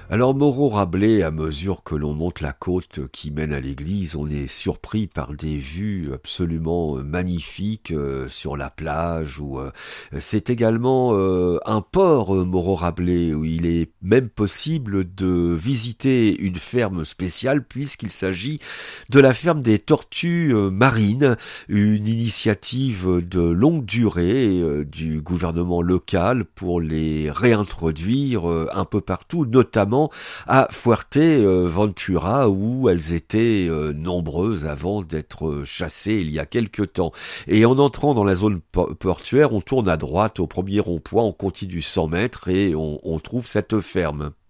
Alors Moreau Rabelais, à mesure que l'on monte la côte qui mène à l'église, on est surpris par des vues absolument magnifiques sur la plage. C'est également un port, Moreau Rabelais, où il est même possible de visiter une ferme spéciale puisqu'il s'agit de la ferme des tortues marines, une initiative de longue durée du gouvernement local pour les réintroduire un peu partout, notamment à Fuerteventura où elles étaient nombreuses avant d'être chassées il y a quelque temps. Et en entrant dans la zone portuaire, on tourne à droite au premier rond-point, on continue 100 mètres et on trouve cette ferme.